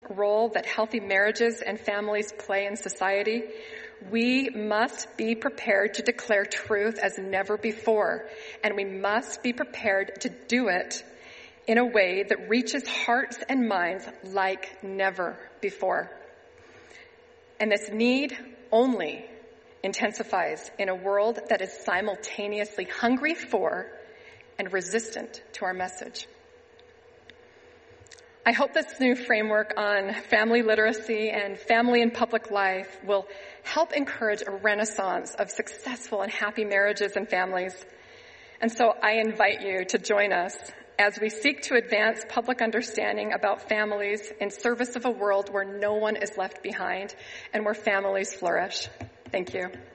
role that healthy marriages and families play in society, we must be prepared to declare truth as never before, and we must be prepared to do it in a way that reaches hearts and minds like never before. And this need only intensifies in a world that is simultaneously hungry for and resistant to our message. I hope this new framework on family literacy and family in public life will help encourage a renaissance of successful and happy marriages and families. And so I invite you to join us as we seek to advance public understanding about families in service of a world where no one is left behind and where families flourish. Thank you.